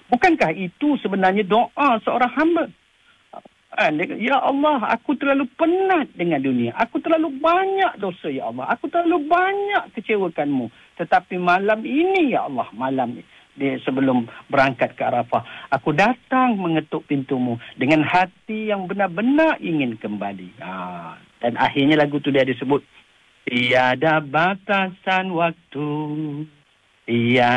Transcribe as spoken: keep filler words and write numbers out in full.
Bukankah itu sebenarnya doa seorang hamba? Ya Allah, aku terlalu penat dengan dunia. Aku terlalu banyak dosa, ya Allah. Aku terlalu banyak kecewakanmu. Tetapi malam ini, ya Allah, malam dia sebelum berangkat ke Arafah, aku datang mengetuk pintumu dengan hati yang benar-benar ingin kembali. Ha. Dan akhirnya lagu tu dia disebut, tiada batasan waktu, tiada